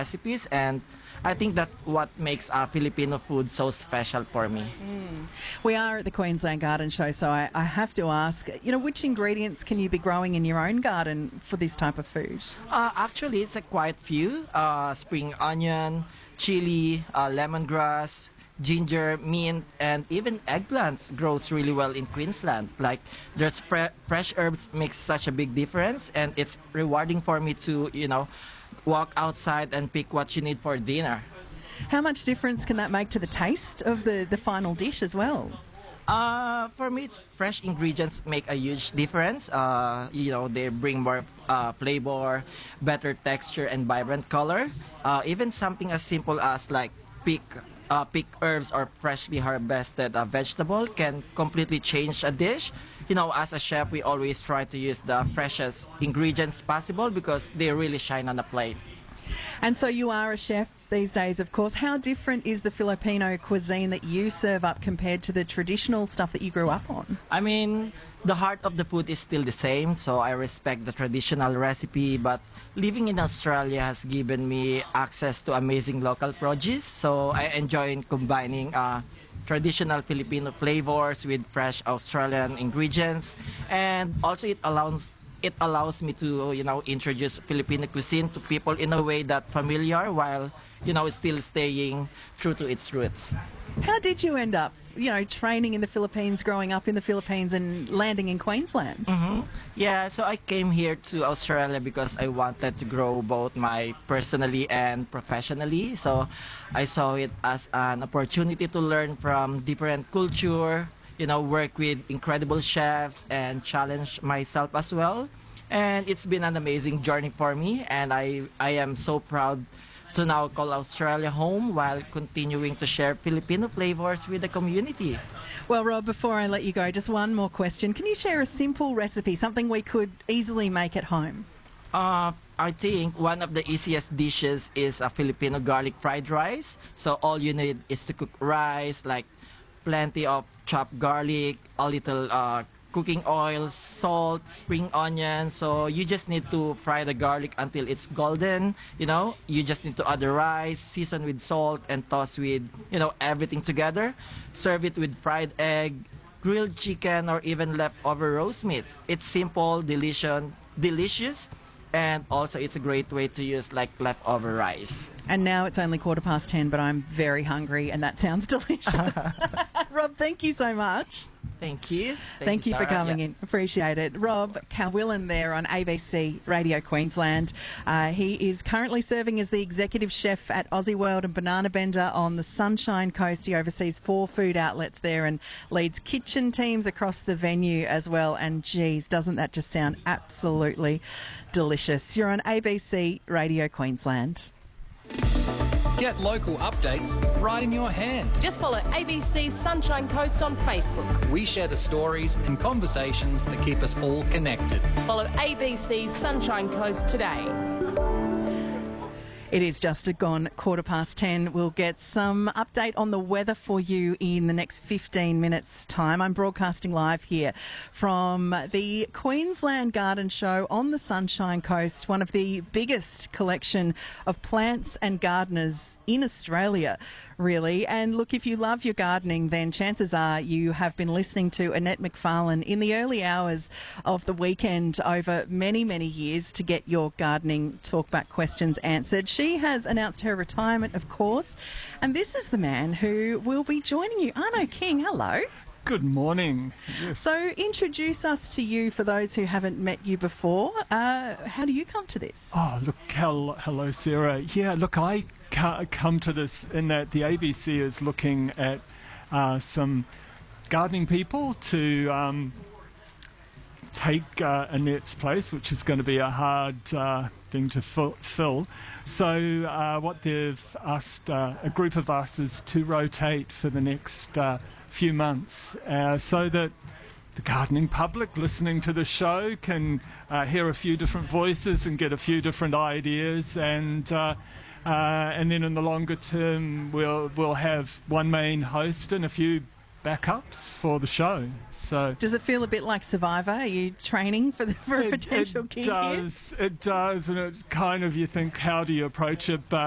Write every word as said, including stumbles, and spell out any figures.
recipes, and I think that what makes uh, Filipino food so special for me. Mm. We are at the Queensland Garden Show, so I, I have to ask, you know, which ingredients can you be growing in your own garden for this type of food? Uh, actually, it's a quite few. Uh, spring onion, chili, uh, lemongrass, ginger, mint, and even eggplants grows really well in Queensland. Like, there's fre- fresh herbs makes such a big difference, and it's rewarding for me to, you know, walk outside and pick what you need for dinner. How much difference can that make to the taste of the, the final dish as well? Uh, for me, it's fresh ingredients make a huge difference. Uh, you know, they bring more uh, flavor, better texture, and vibrant color. Uh, even something as simple as like pick uh, pick herbs or freshly harvested uh, vegetable can completely change a dish. You know, as a chef, we always try to use the freshest ingredients possible because they really shine on the plate. And so you are a chef these days, of course. How different is the Filipino cuisine that you serve up compared to the traditional stuff that you grew up on? I mean, the heart of the food is still the same, so I respect the traditional recipe, but living in Australia has given me access to amazing local produce, so I enjoy combining uh, traditional Filipino flavors with fresh Australian ingredients, and also it allows it allows me to, you know, introduce Filipino cuisine to people in a way that familiar while, you know, still staying true to its roots. How did you end up, you know, training in the Philippines, growing up in the Philippines and landing in Queensland? Mm-hmm. Yeah, so I came here to Australia because I wanted to grow both my personally and professionally. So I saw it as an opportunity to learn from different culture, you know, work with incredible chefs and challenge myself as well. And it's been an amazing journey for me, and I, I am so proud to now call Australia home while continuing to share Filipino flavors with the community. Well, Rob, before I let you go, just one more question. Can you share a simple recipe, something we could easily make at home? Uh, I think one of the easiest dishes is a Filipino garlic fried rice. So all you need is to cook rice, like plenty of chopped garlic, a little uh, cooking oil, salt, spring onion. So you just need to fry the garlic until it's golden. You know, you just need to add the rice, season with salt, and toss with, you know, everything together. Serve it with fried egg, grilled chicken, or even leftover roast meat. It's simple, delicious, delicious. And also, it's a great way to use like leftover rice. And now it's only quarter past ten, but I'm very hungry, and that sounds delicious. Rob, thank you so much. Thank you. Thank, thank you, you for coming yeah. in. Appreciate it. Rob Cowillan there on A B C Radio Queensland. Uh, he is currently serving as the executive chef at Aussie World and Banana Bender on the Sunshine Coast. He oversees four food outlets there and leads kitchen teams across the venue as well. And geez, doesn't that just sound absolutely delicious? You're on A B C Radio Queensland. Get local updates right in your hand. Just follow A B C Sunshine Coast on Facebook. We share the stories and conversations that keep us all connected. Follow A B C Sunshine Coast today. It is just gone quarter past ten. We'll get some update on the weather for you in the next fifteen minutes' time. I'm broadcasting live here from the Queensland Garden Show on the Sunshine Coast, one of the biggest collection of plants and gardeners in Australia, really. And look, if you love your gardening, then chances are you have been listening to Annette McFarlane in the early hours of the weekend over many, many years to get your gardening talkback questions answered. She has announced her retirement, of course, and this is the man who will be joining you. Arno King, hello. Good morning. Yes. So introduce us to you for those who haven't met you before. Uh, how do you come to this? Oh, look, hel- hello, Sarah. Yeah, look, I ca- come to this in that the A B C is looking at uh, some gardening people to um, take uh, Annette's place, which is going to be a hard uh, thing to fill. fill. So uh, what they've asked uh, a group of us is to rotate for the next uh, few months uh, so that the gardening public listening to the show can uh, hear a few different voices and get a few different ideas, and uh, uh, and then in the longer term we'll we'll have one main host and a few backups for the show. So does it feel a bit like Survivor? Are you training for the, for a it, potential it gig does, here? It does, and it's kind of, you think, how do you approach it? But